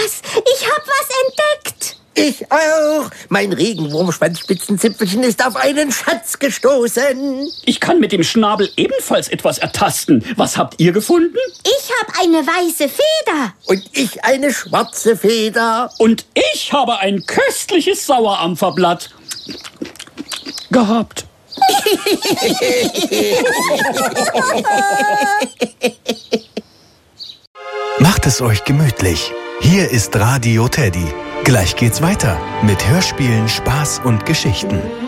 was! Ich hab was entdeckt! Ich auch. Mein Regenwurmschwanzspitzenzipfelchen ist auf einen Schatz gestoßen. Ich kann mit dem Schnabel ebenfalls etwas ertasten. Was habt ihr gefunden? Ich hab eine weiße Feder. Und ich eine schwarze Feder. Und ich habe ein köstliches Sauerampferblatt gehabt. Macht es euch gemütlich. Hier ist Radio Teddy. Gleich geht's weiter mit Hörspielen, Spaß und Geschichten.